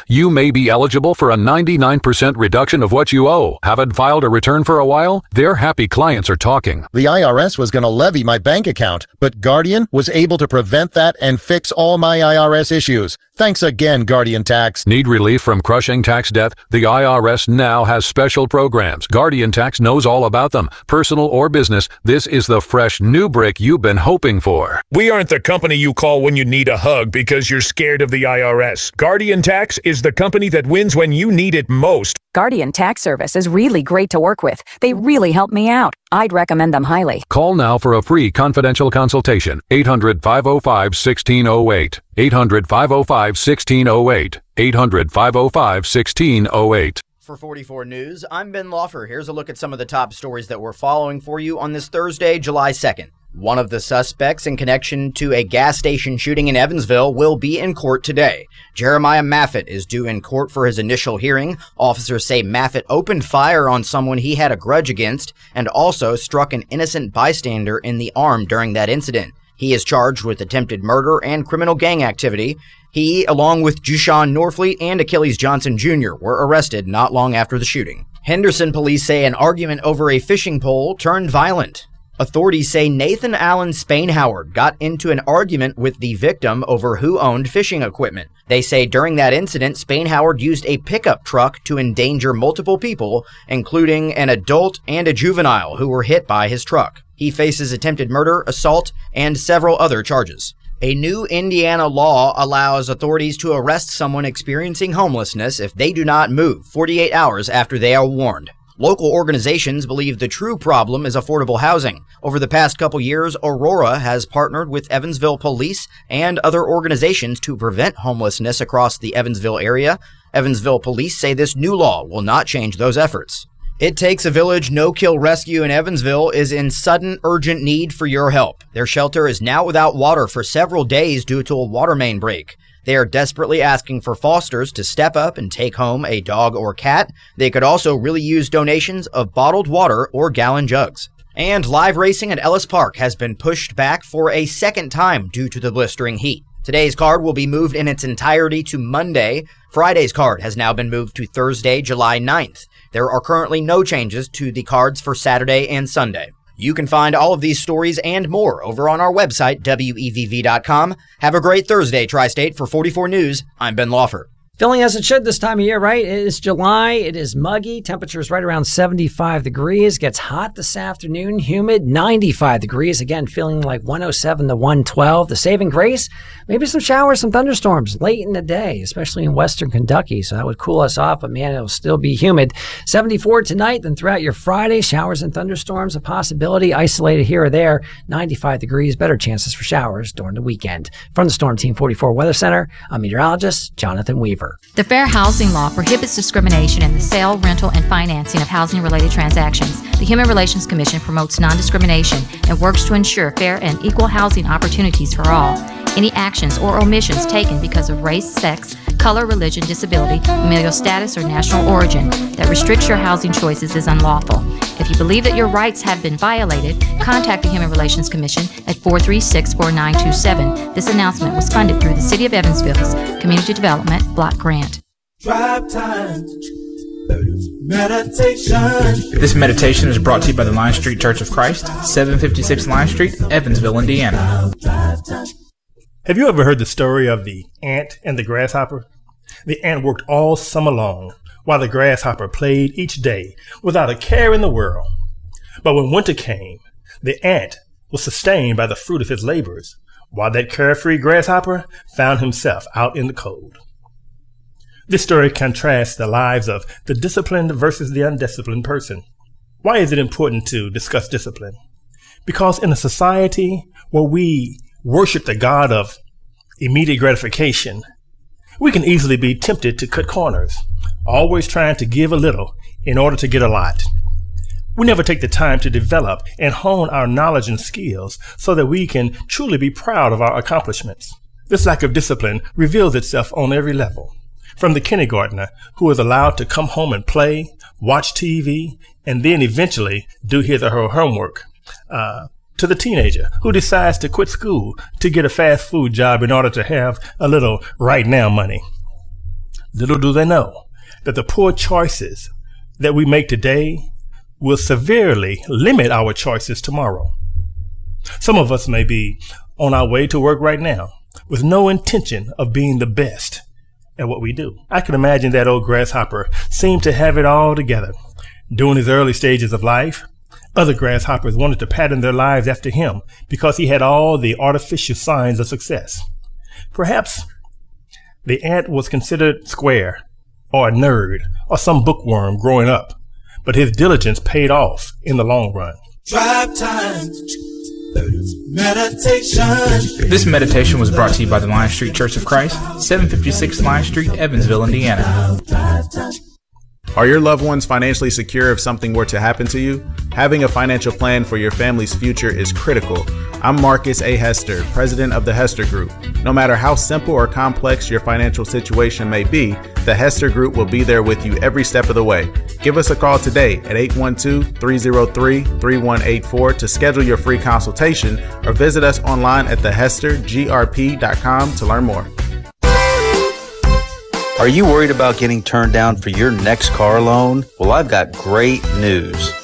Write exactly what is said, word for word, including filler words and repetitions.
You may be eligible for a ninety-nine percent reduction of what you owe. Haven't filed a return for a while? Their happy clients are talking. The I R S was going to levy my bank account, but Guardian was able to prevent that and fix all my I R S issues. Thanks again, Guardian Tax. Need relief from crushing tax debt? The I R S now has special programs. Guardian Tax knows all about them. Personal or business, this is the fresh new brick you've been hoping for. We aren't the company you call when you need a hug because you're scared of the I R S. Guardian Tax is the company that wins when you need it most. Guardian Tax Service is really great to work with. They really help me out. I'd recommend them highly. Call now for a free confidential consultation. eight hundred, five oh five, one six oh eight. eight hundred, five oh five, one six oh eight. eight hundred, five oh five, one six oh eight. For forty-four News, I'm Ben Lawfer. Here's a look at some of the top stories that we're following for you on this Thursday, July second. One of the suspects in connection to a gas station shooting in Evansville will be in court today. Jeremiah Maffitt is due in court for his initial hearing. Officers say Maffitt opened fire on someone he had a grudge against and also struck an innocent bystander in the arm during that incident. He is charged with attempted murder and criminal gang activity. He, along with Jushawn Norfleet and Achilles Johnson Junior, were arrested not long after the shooting. Henderson police say an argument over a fishing pole turned violent. Authorities say Nathan Allen Spainhoward got into an argument with the victim over who owned fishing equipment. They say during that incident, Spainhoward used a pickup truck to endanger multiple people, including an adult and a juvenile who were hit by his truck. He faces attempted murder, assault, and several other charges. A new Indiana law allows authorities to arrest someone experiencing homelessness if they do not move forty-eight hours after they are warned. Local organizations believe the true problem is affordable housing. Over the past couple years, Aurora has partnered with Evansville Police and other organizations to prevent homelessness across the Evansville area. Evansville Police say this new law will not change those efforts. It Takes a Village No-Kill Rescue in Evansville is in sudden, urgent need for your help. Their shelter is now without water for several days due to a water main break. They are desperately asking for fosters to step up and take home a dog or cat. They could also really use donations of bottled water or gallon jugs. And live racing at Ellis Park has been pushed back for a second time due to the blistering heat. Today's card will be moved in its entirety to Monday. Friday's card has now been moved to Thursday, July ninth. There are currently no changes to the cards for Saturday and Sunday. You can find all of these stories and more over on our website, W E V V dot com. Have a great Thursday, Tri-State. For forty-four News, I'm Ben Lawfer. Feeling as it should this time of year, right? It is July. It is muggy. Temperatures right around seventy-five degrees. Gets hot this afternoon. Humid, ninety-five degrees. Again, feeling like one oh seven to one twelve. The saving grace, maybe some showers, some thunderstorms late in the day, especially in western Kentucky. So that would cool us off, but man, it'll still be humid. seventy-four tonight, then throughout your Friday, showers and thunderstorms, a possibility, isolated here or there. ninety-five degrees, better chances for showers during the weekend. From the Storm Team forty-four Weather Center, I'm meteorologist Jonathan Weaver. The Fair Housing Law prohibits discrimination in the sale, rental, and financing of housing-related transactions. The Human Relations Commission promotes non-discrimination and works to ensure fair and equal housing opportunities for all. Any actions or omissions taken because of race, sex, color, religion, disability, familial status, or national origin that restricts your housing choices is unlawful. If you believe that your rights have been violated, contact the Human Relations Commission at four three six, four nine two seven. This announcement was funded through the City of Evansville's Community Development Block Grant. Drive time. Meditation. This meditation is brought to you by the Line Street Church of Christ, seven fifty-six Line Street, Evansville, Indiana. Have you ever heard the story of the ant and the grasshopper? The ant worked all summer long, while the grasshopper played each day without a care in the world. But when winter came, the ant was sustained by the fruit of his labors, while that carefree grasshopper found himself out in the cold. This story contrasts the lives of the disciplined versus the undisciplined person. Why is it important to discuss discipline? Because in a society where we worship the God of immediate gratification, we can easily be tempted to cut corners, always trying to give a little in order to get a lot. We never take the time to develop and hone our knowledge and skills so that we can truly be proud of our accomplishments. This lack of discipline reveals itself on every level. From the kindergartner who is allowed to come home and play, watch T V, and then eventually do his or her homework, uh, to the teenager who decides to quit school to get a fast food job in order to have a little right now money. Little do they know that the poor choices that we make today will severely limit our choices tomorrow. Some of us may be on our way to work right now with no intention of being the best at what we do. I can imagine that old grasshopper seemed to have it all together. During his early stages of life, other grasshoppers wanted to pattern their lives after him because he had all the artificial signs of success. Perhaps the ant was considered square or a nerd or some bookworm growing up, but his diligence paid off in the long run. Drive time. Meditation. This meditation was brought to you by the Lion Street Church of Christ, seven fifty-six Lion Street, Evansville, Indiana. Are your loved ones financially secure if something were to happen to you? Having a financial plan for your family's future is critical. I'm Marcus A. Hester, president of the Hester Group. No matter how simple or complex your financial situation may be, the Hester Group will be there with you every step of the way. Give us a call today at eight one two, three zero three, three one eight four to schedule your free consultation, or visit us online at the hester g r p dot com to learn more. Are you worried about getting turned down for your next car loan? Well, I've got great news.